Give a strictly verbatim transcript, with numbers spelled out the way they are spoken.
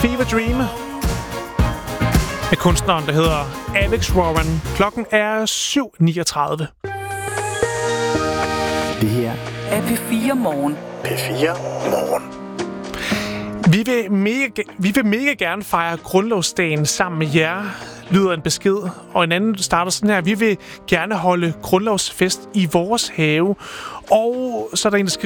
Fever Dream med kunstneren, der hedder Alex Warren. Klokken er syv niogtredive. Det her er P fire Morgen. P fire Morgen. Vi vil, mega, vi vil mega gerne fejre grundlovsdagen sammen med jer, lyder en besked. Og en anden starter sådan her: vi vil gerne holde grundlovsfest i vores have. Og så er der en, der skriver: